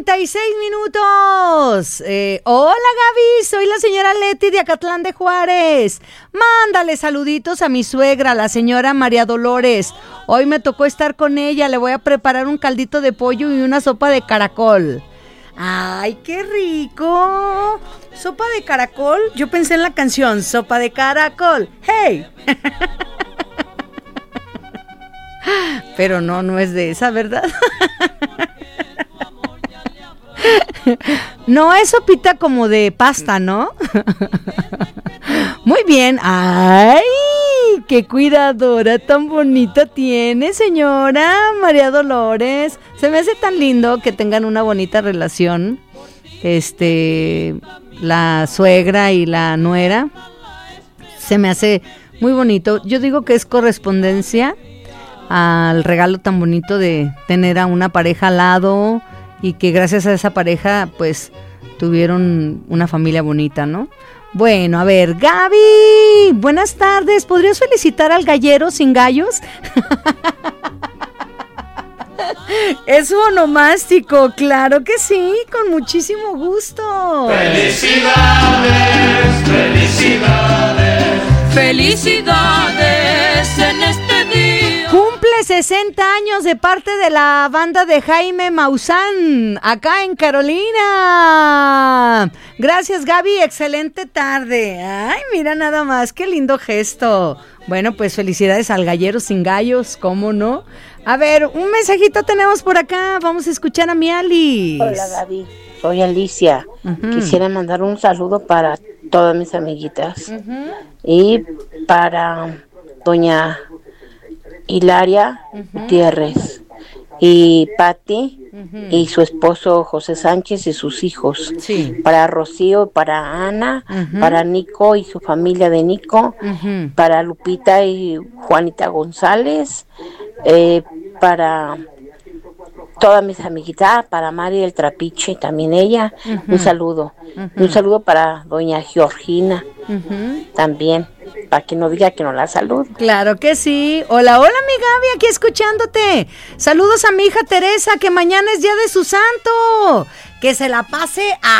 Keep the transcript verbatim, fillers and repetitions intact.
treinta y seis minutos. Eh, hola Gaby, soy la señora Leti de Acatlán de Juárez. Mándale saluditos a mi suegra, la señora María Dolores. Hoy me tocó estar con ella, le voy a preparar un caldito de pollo y una sopa de caracol. ¡Ay, qué rico! ¿Sopa de caracol? Yo pensé en la canción, sopa de caracol. ¡Hey! Pero no, no es de esa, ¿verdad? No, es sopita como de pasta, ¿no? Muy bien. ¡Ay! ¡Qué cuidadora tan bonita tiene, señora María Dolores! Se me hace tan lindo que tengan una bonita relación, este, la suegra y la nuera. Se me hace muy bonito. Yo digo que es correspondencia al regalo tan bonito de tener a una pareja al lado y que gracias a esa pareja pues tuvieron una familia bonita, ¿no? Bueno, a ver, Gaby, buenas tardes. ¿Podrías felicitar al gallero sin gallos? Es onomástico, claro que sí, con muchísimo gusto. Felicidades, felicidades, felicidades en este día. Cumple sesenta años de parte de la banda de Jaime Maussan, acá en Carolina. Gracias, Gaby, excelente tarde. Ay, mira nada más, qué lindo gesto. Bueno, pues felicidades al gallero sin gallos, ¿cómo no? A ver, un mensajito tenemos por acá, vamos a escuchar a mi Alice. Hola, Gaby, soy Alicia. Uh-huh. Quisiera mandar un saludo para todas mis amiguitas. Uh-huh. Y para doña Hilaria uh-huh. Gutiérrez y Patti uh-huh. y su esposo José Sánchez y sus hijos. Sí. Para Rocío, para Ana, uh-huh. para Nico y su familia de Nico, uh-huh. para Lupita y Juanita González, eh, para todas mis amiguitas, para Mari del Trapiche, también ella, uh-huh. un saludo. Uh-huh. Un saludo para doña Georgina, uh-huh. también, para que no diga que no la saludo. Claro que sí. Hola, hola mi Gaby, aquí escuchándote. Saludos a mi hija Teresa, que mañana es día de su santo. Que se la pase a